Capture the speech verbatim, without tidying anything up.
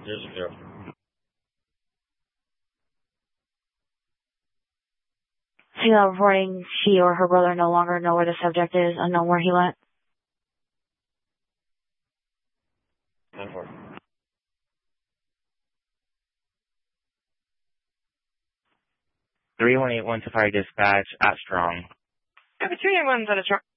Zero zero. Sheila reporting she or her brother no longer know where the subject is, unknown where he went. ten four. three one eight one to fire dispatch at Strong. Copy three eight one to Strong.